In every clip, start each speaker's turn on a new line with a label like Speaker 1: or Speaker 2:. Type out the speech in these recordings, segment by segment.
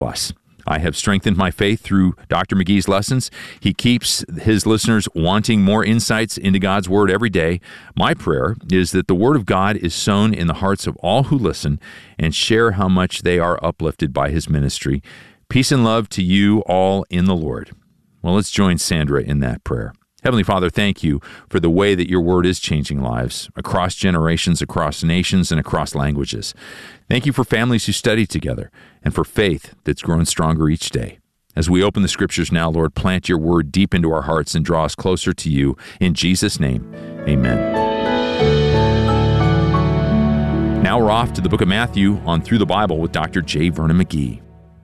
Speaker 1: us. I have strengthened my faith through Dr. McGee's lessons. He keeps his listeners wanting more insights into God's Word every day. My prayer is that the Word of God is sown in the hearts of all who listen and share how much they are uplifted by his ministry. Peace and love to you all in the Lord. Well, let's join Sandra in that prayer. Heavenly Father, thank you for the way that your word is changing lives across generations, across nations, and across languages. Thank you for families who study together and for faith that's grown stronger each day. As we open the scriptures now, Lord, plant your word deep into our hearts and draw us closer to you. In Jesus' name, amen. Now we're off to the book of Matthew on Through the Bible with Dr. J. Vernon McGee.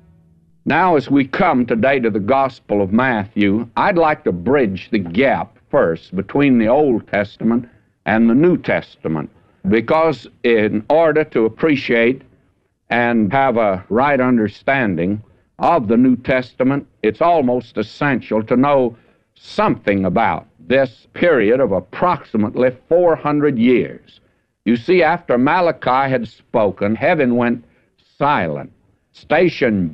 Speaker 2: Now, as we come today to the Gospel of Matthew, I'd like to bridge the gap first between the Old Testament and the New Testament, because in order to appreciate and have a right understanding of the New Testament, it's almost essential to know something about this period of approximately 400 years. You see, after Malachi had spoken, heaven went silent. Station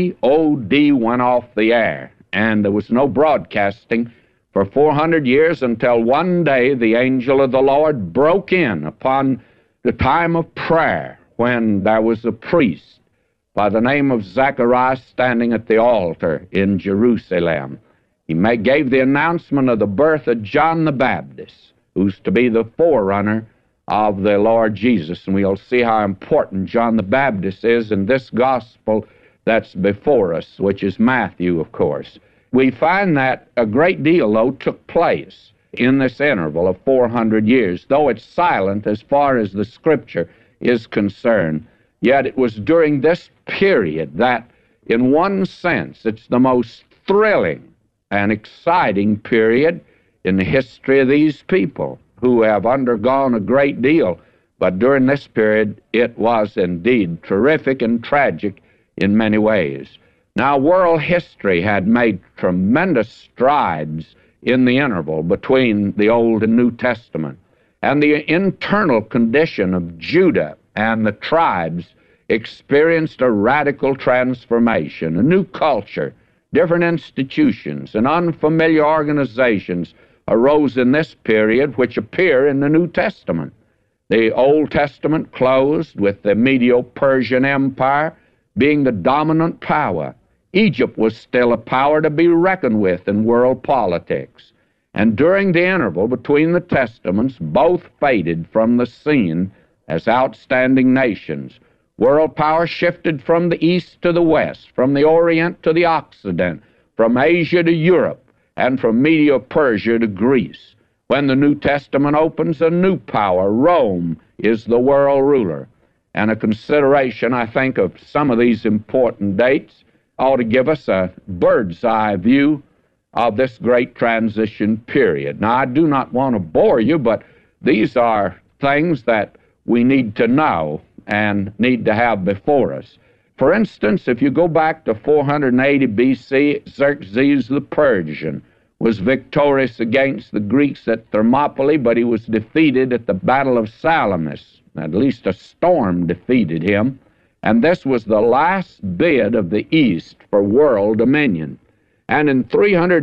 Speaker 2: GOD went off the air, and there was no broadcasting for 400 years until one day the angel of the Lord broke in upon the time of prayer when there was a priest by the name of Zacharias standing at the altar in Jerusalem. He gave the announcement of the birth of John the Baptist, who's to be the forerunner of the Lord Jesus, and we'll see how important John the Baptist is in this gospel that's before us, which is Matthew, of course. We find that a great deal, though, took place in this interval of 400 years, though it's silent as far as the Scripture is concerned. Yet it was during this period that, in one sense, it's the most thrilling and exciting period in the history of these people, who have undergone a great deal, but during this period it was indeed terrific and tragic in many ways. Now, world history had made tremendous strides in the interval between the Old and New Testament, and the internal condition of Judah and the tribes experienced a radical transformation, a new culture, different institutions, and unfamiliar organizations arose in this period, which appear in the New Testament. The Old Testament closed with the Medo-Persian Empire being the dominant power. Egypt was still a power to be reckoned with in world politics. And during the interval between the Testaments, both faded from the scene as outstanding nations. World power shifted from the East to the West, from the Orient to the Occident, from Asia to Europe, and from Medo-Persia to Greece. When the New Testament opens, a new power, Rome, is the world ruler. And a consideration, I think, of some of these important dates ought to give us a bird's eye view of this great transition period. Now, I do not want to bore you, but these are things that we need to know and need to have before us. For instance, if you go back to 480 BC, Xerxes the Persian was victorious against the Greeks at Thermopylae, but he was defeated at the Battle of Salamis. At least a storm defeated him, and this was the last bid of the East for world dominion. And in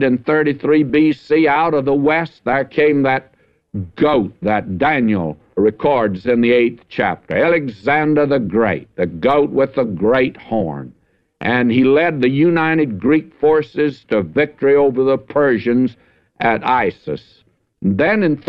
Speaker 2: 333 BC, out of the West, there came that goat that Daniel records in the 8th chapter, Alexander the Great, the goat with the great horn. And he led the united Greek forces to victory over the Persians at Issus. Then in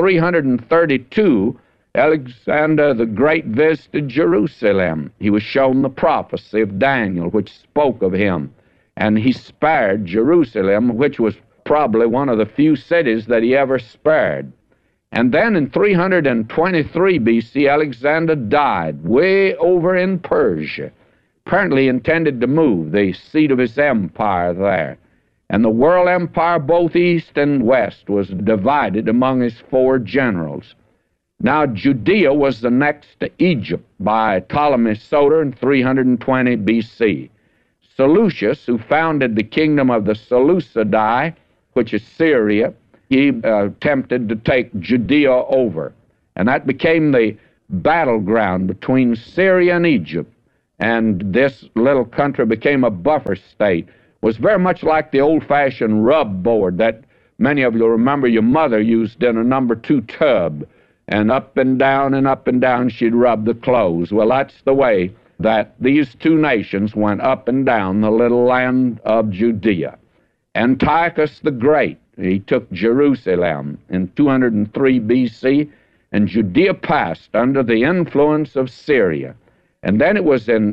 Speaker 2: 332, Alexander the Great visited Jerusalem. He was shown the prophecy of Daniel, which spoke of him. And he spared Jerusalem, which was probably one of the few cities that he ever spared. And then in 323 BC, Alexander died way over in Persia. Apparently he intended to move the seat of his empire there. And the world empire, both east and west, was divided among his 4 generals. Now, Judea was the next to Egypt by Ptolemy Soter in 320 BC. Seleucus, who founded the kingdom of the Seleucidae, which is Syria, he attempted to take Judea over. And that became the battleground between Syria and Egypt. and this little country became a buffer state. It was very much like the old-fashioned rub board that many of you remember your mother used in a number 2 tub, and up and down she'd rub the clothes. Well, that's the way that these two nations went up and down the little land of Judea. Antiochus the Great, he took Jerusalem in 203 BC, and Judea passed under the influence of Syria. And then it was in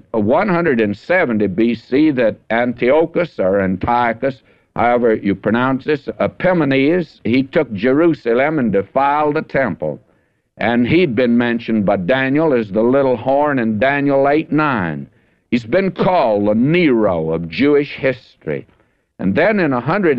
Speaker 2: 170 BC that Antiochus, or Antiochus, however you pronounce this, Epimanes, he took Jerusalem and defiled the temple. And he'd been mentioned by Daniel as the little horn in Daniel 8:9. He's been called the Nero of Jewish history. And then in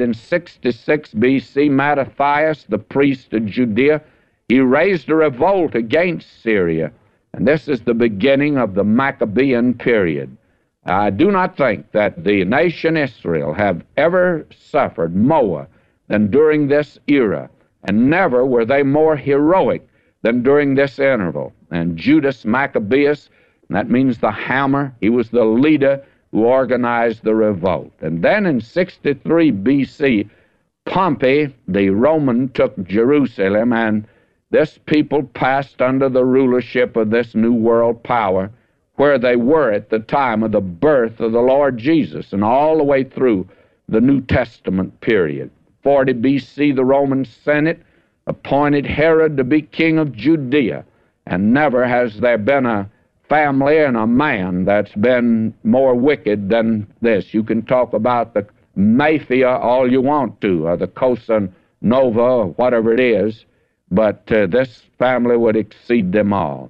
Speaker 2: 166 BC, Mattathias, the priest of Judea, he raised a revolt against Syria. And this is the beginning of the Maccabean period. I do not think that the nation Israel have ever suffered more than during this era, and never were they more heroic than during this interval. And Judas Maccabeus, that means the hammer, he was the leader who organized the revolt. And then in 63 BC, Pompey, the Roman, took Jerusalem, and this people passed under the rulership of this new world power, where they were at the time of the birth of the Lord Jesus and all the way through the New Testament period. 40 BC, the Roman Senate appointed Herod to be king of Judea, and never has there been a family and a man that's been more wicked than this. You can talk about the mafia all you want to, or the Cosa Nova, or whatever it is, but this family would exceed them all.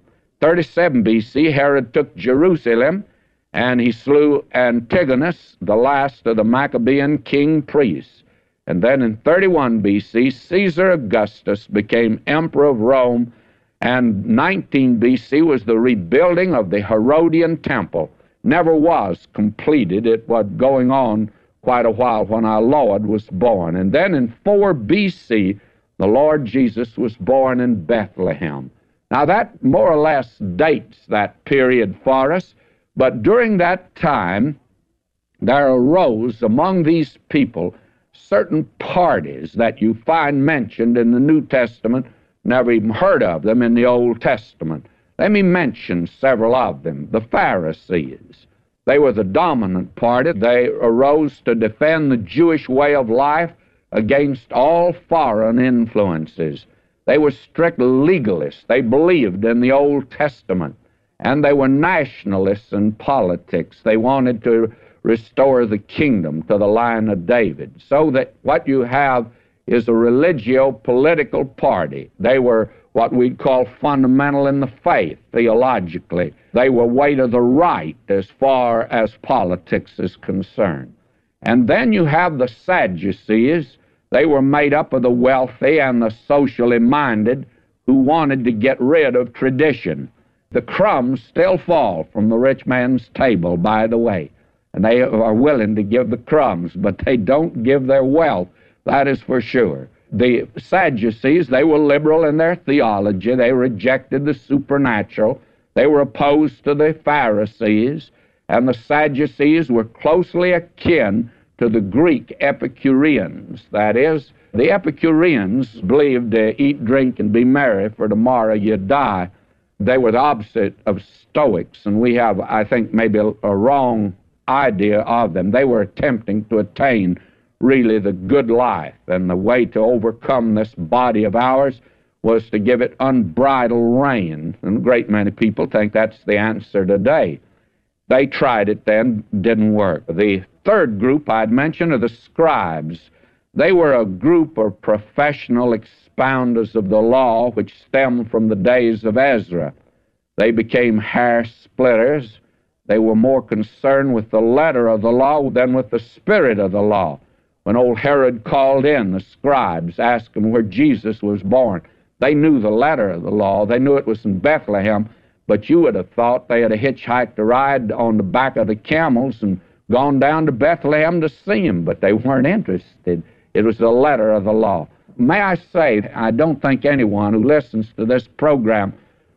Speaker 2: 37 BC, Herod took Jerusalem, and he slew Antigonus, the last of the Maccabean king priests. And then in 31 BC, Caesar Augustus became emperor of Rome, and 19 BC was the rebuilding of the Herodian temple. Never was completed. It was going on quite a while when our Lord was born. And then in 4 BC, the Lord Jesus was born in Bethlehem. Now that more or less dates that period for us, but during that time, there arose among these people certain parties that you find mentioned in the New Testament, never even heard of them in the Old Testament. Let me mention several of them. The Pharisees. They were the dominant party. They arose to defend the Jewish way of life against all foreign influences. They were strict legalists. They believed in the Old Testament, and they were nationalists in politics. They wanted to restore the kingdom to the line of David, so that what you have is a religio-political party. They were what we'd call fundamental in the faith, theologically. They were way to the right as far as politics is concerned. And then you have the Sadducees. They were made up of the wealthy and the socially minded who wanted to get rid of tradition. The crumbs still fall from the rich man's table, by the way, and they are willing to give the crumbs, but they don't give their wealth, that is for sure. The Sadducees, they were liberal in their theology. They rejected the supernatural. They were opposed to the Pharisees, and the Sadducees were closely akin to the Greek Epicureans. That is, the Epicureans believed to eat, drink, and be merry, for tomorrow you die. They were the opposite of Stoics, and we have, I think, maybe a wrong idea of them. They were attempting to attain really the good life, and the way to overcome this body of ours was to give it unbridled rein, and a great many people think that's the answer today. They tried it then, didn't work. The third group I'd mention are the scribes. They were a group of professional expounders of the law which stemmed from the days of Ezra. They became hair splitters. They were more concerned with the letter of the law than with the spirit of the law. When old Herod called in the scribes, asked them where Jesus was born, they knew the letter of the law. They knew it was in Bethlehem, but you would have thought they had hitchhiked a ride on the back of the camels and gone down to Bethlehem to see him, but they weren't interested. It was the letter of the law. May I say, I don't think anyone who listens to this program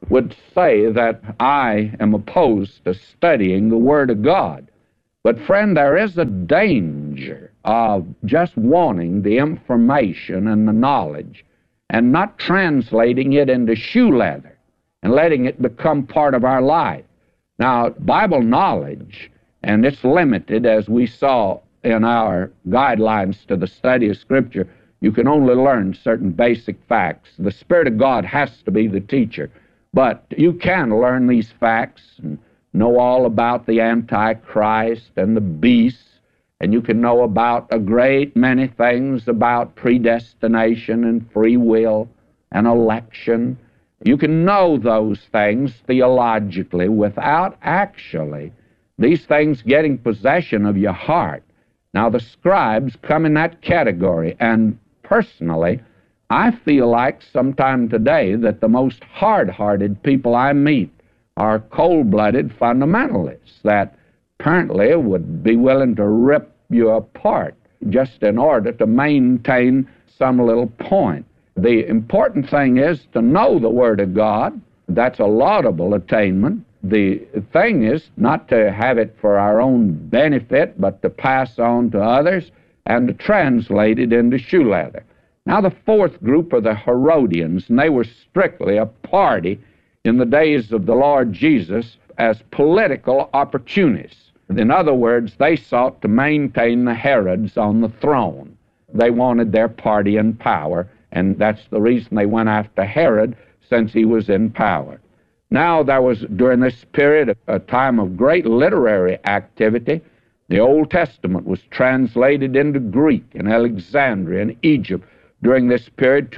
Speaker 2: would say that I am opposed to studying the Word of God. But friend, there is a danger of just wanting the information and the knowledge and not translating it into shoe leather and letting it become part of our life. Now, Bible knowledge, and it's limited, as we saw in our guidelines to the study of Scripture, you can only learn certain basic facts. The Spirit of God has to be the teacher. But you can learn these facts and know all about the Antichrist and the beast, and you can know about a great many things about predestination and free will and election. You can know those things theologically without actually these things getting possession of your heart. Now, the scribes come in that category, and personally, I feel like sometime today that the most hard-hearted people I meet are cold-blooded fundamentalists that apparently would be willing to rip you apart just in order to maintain some little point. The important thing is to know the Word of God. That's a laudable attainment. The thing is not to have it for our own benefit, but to pass on to others and to translate it into shoe leather. Now, the fourth group are the Herodians, and they were strictly a party in the days of the Lord Jesus as political opportunists. In other words, they sought to maintain the Herods on the throne. They wanted their party in power, and that's the reason they went after Herod, since he was in power. Now, there was, during this period, a time of great literary activity. The Old Testament was translated into Greek in Alexandria and Egypt during this period,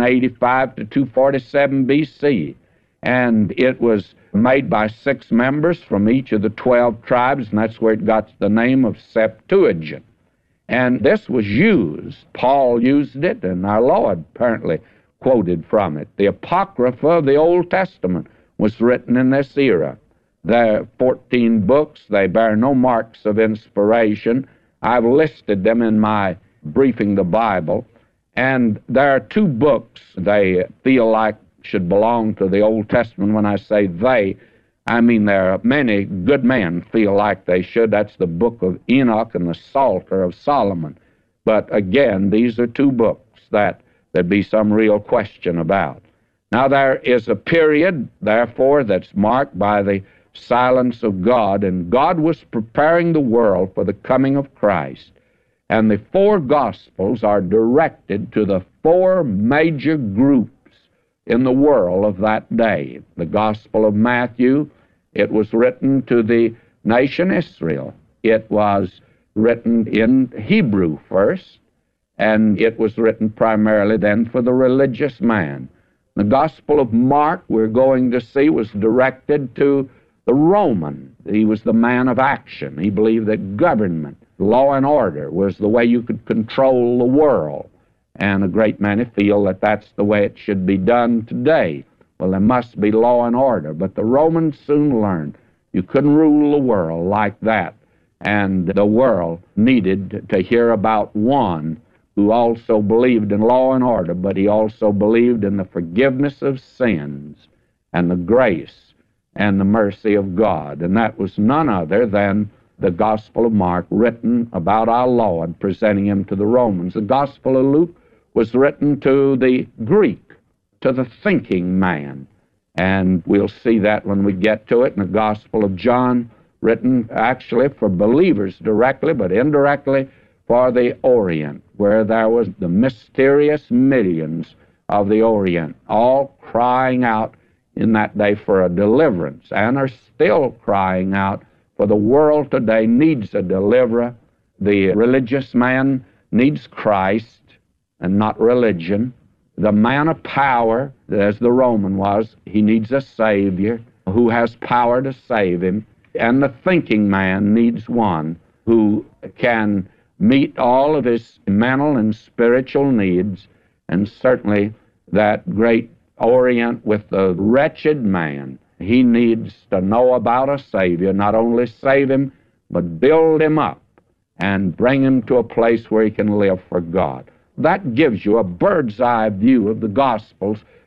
Speaker 2: 285 to 247 B.C., and it was made by 6 members from each of the 12 tribes, and that's where it got the name of Septuagint. And this was used. Paul used it, and our Lord apparently quoted from it. The Apocrypha of the Old Testament was written in this era. There are 14 books. They bear no marks of inspiration. I've listed them in my Briefing the Bible. And there are 2 books they feel like should belong to the Old Testament. When I say they, I mean there are many good men feel like they should. That's the book of Enoch and the Psalter of Solomon. But again, these are 2 books that there'd be some real question about. Now, there is a period, therefore, that's marked by the silence of God, and God was preparing the world for the coming of Christ. And the 4 Gospels are directed to the 4 major groups in the world of that day. The Gospel of Matthew, it was written to the nation Israel. It was written in Hebrew first, and it was written primarily then for the religious man. The Gospel of Mark, we're going to see, was directed to the Roman. He was the man of action. He believed that government, law and order, was the way you could control the world. And a great many feel that that's the way it should be done today. Well, there must be law and order. But the Romans soon learned you couldn't rule the world like that. And the world needed to hear about one who also believed in law and order, but he also believed in the forgiveness of sins and the grace and the mercy of God. And that was none other than the Gospel of Mark, written about our Lord, presenting him to the Romans. The Gospel of Luke was written to the Greek, to the thinking man. And we'll see that when we get to it. In the Gospel of John, written actually for believers directly, but indirectly for the Orient, where there was the mysterious millions of the Orient, all crying out in that day for a deliverance, and are still crying out, for the world today needs a deliverer. The religious man needs Christ and not religion. The man of power, as the Roman was, he needs a Savior who has power to save him. And the thinking man needs one who can meet all of his mental and spiritual needs, and certainly that great Orient with the wretched man. He needs to know about a Savior, not only save him, but build him up and bring him to a place where he can live for God. That gives you a bird's eye view of the Gospels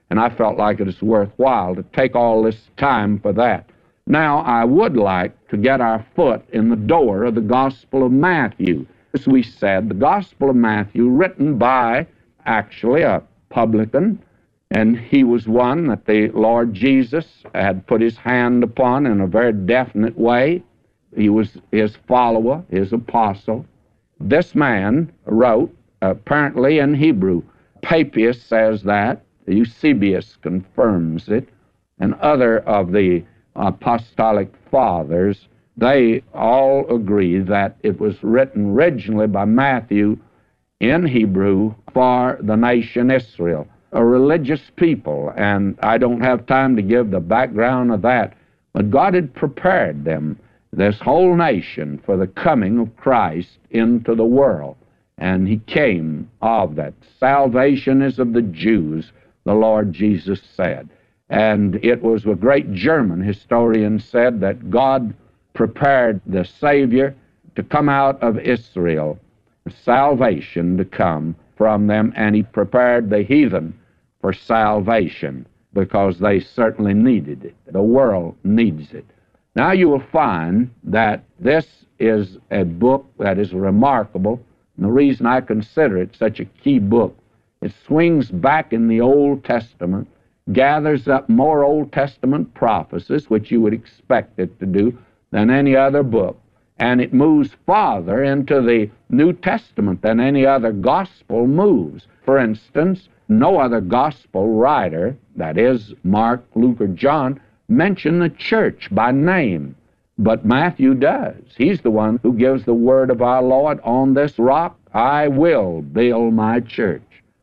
Speaker 2: and I felt like it is worthwhile to take all this time for that. Now, I would like to get our foot in the door of the Gospel of Matthew. As we said, the Gospel of Matthew, written by actually a publican, and he was one that the Lord Jesus had put his hand upon in a very definite way. He was his follower, his apostle. This man wrote, apparently in Hebrew. Papias says that, Eusebius confirms it, and other of the apostolic fathers, they all agree that it was written originally by Matthew in Hebrew for the nation Israel, a religious people, and I don't have time to give the background of that, but God had prepared them, this whole nation, for the coming of Christ into the world, and he came of that. Salvation is of the Jews, the Lord Jesus said. And it was a great German historian said that God prepared the Savior to come out of Israel, salvation to come from them, and he prepared the heathen for salvation because they certainly needed it. The world needs it. Now you will find that this is a book that is remarkable, and the reason I consider it such a key book, it swings back in the Old Testament, gathers up more Old Testament prophecies, which you would expect it to do, than any other book, and it moves farther into the New Testament than any other gospel moves. For instance, no other gospel writer, that is Mark, Luke, or John, mention the church by name, but Matthew does. He's the one who gives the word of our Lord, on this rock I will build my church.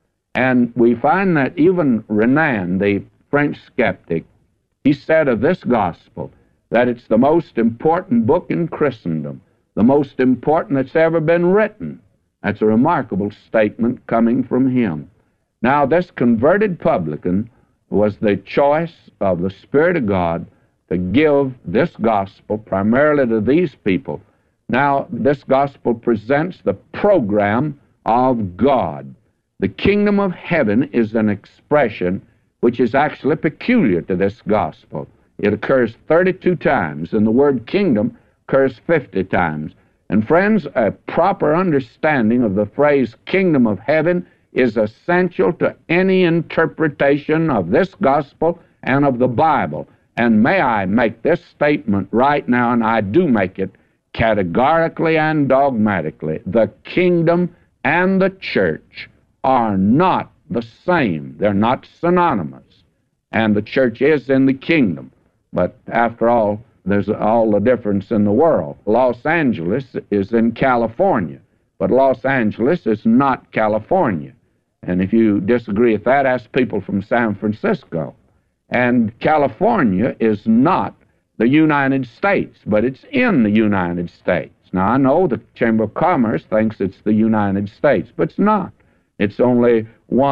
Speaker 2: And we find that even Renan, the French skeptic, he said of this gospel that it's the most important book in Christendom, the most important that's ever been written. That's a remarkable statement coming from him. Now, this converted publican was the choice of the Spirit of God to give this gospel primarily to these people. Now, this gospel presents the program of God. The kingdom of heaven is an expression which is actually peculiar to this gospel. It occurs 32 times, and the word kingdom occurs 50 times. And friends, a proper understanding of the phrase kingdom of heaven is essential to any interpretation of this gospel and of the Bible. And may I make this statement right now, and I do make it categorically and dogmatically. The kingdom and the church are not the same. They're not synonymous. And the church is in the kingdom. But after all, there's all the difference in the world. Los Angeles is in California, but Los Angeles is not California. And if you disagree with that, ask people from San Francisco. And California is not the United States, but it's in the United States. Now, I know the Chamber of Commerce thinks it's the United States, but it's not. It's only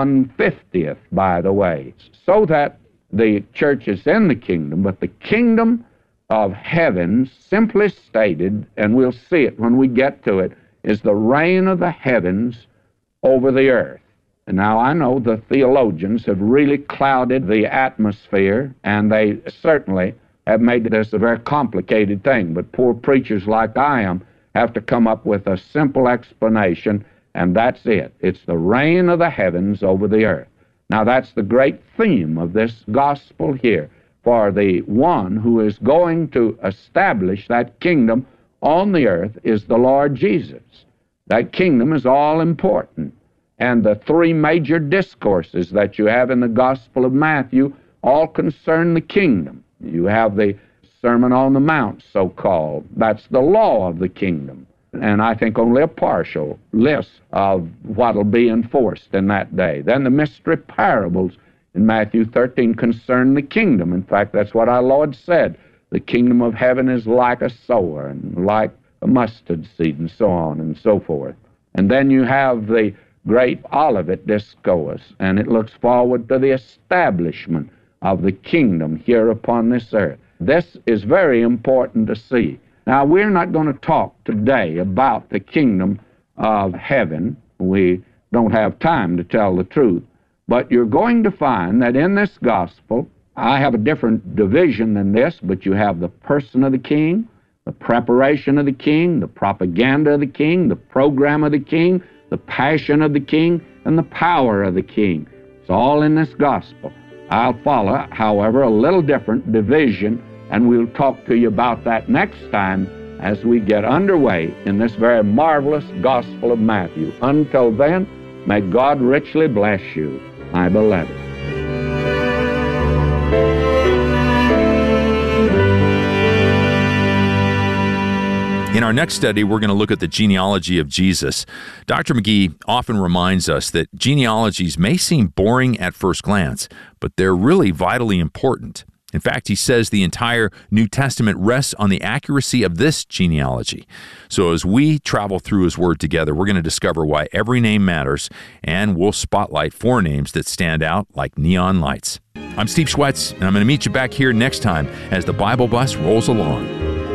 Speaker 2: 1/50th, by the way. So that the church is in the kingdom, but the kingdom of heaven, simply stated, and we'll see it when we get to it, is the reign of the heavens over the earth. And now I know the theologians have really clouded the atmosphere, and they certainly have made this a very complicated thing, but poor preachers like I am have to come up with a simple explanation, and that's it. It's the reign of the heavens over the earth. Now that's the great theme of this gospel here, for the one who is going to establish that kingdom on the earth is the Lord Jesus. That kingdom is all important. And the three major discourses that you have in the Gospel of Matthew all concern the kingdom. You have the Sermon on the Mount, so-called. That's the law of the kingdom. And I think only a partial list of what will be enforced in that day. Then the mystery parables in Matthew 13 concern the kingdom. In fact, that's what our Lord said. The kingdom of heaven is like a sower and like a mustard seed and so on and so forth. And then you have the great Olivet Discourse, and it looks forward to the establishment of the kingdom here upon this earth. This is very important to see. Now, we're not going to talk today about the kingdom of heaven. We don't have time to tell the truth. But you're going to find that in this gospel, I have a different division than this, but you have the person of the king, the preparation of the king, the propaganda of the king, the program of the king, the passion of the king, and the power of the king. It's all in this gospel. I'll follow, however, a little different division, and we'll talk to you about that next time as we get underway in this very marvelous Gospel of Matthew. Until then, may God richly bless you, my beloved.
Speaker 1: In our next study, we're going to look at the genealogy of Jesus. Dr. McGee often reminds us that genealogies may seem boring at first glance, but they're really vitally important. In fact, he says the entire New Testament rests on the accuracy of this genealogy. So as we travel through his word together, we're going to discover why every name matters, and we'll spotlight 4 names that stand out like neon lights. I'm Steve Schwetz, and I'm going to meet you back here next time as the Bible Bus rolls along.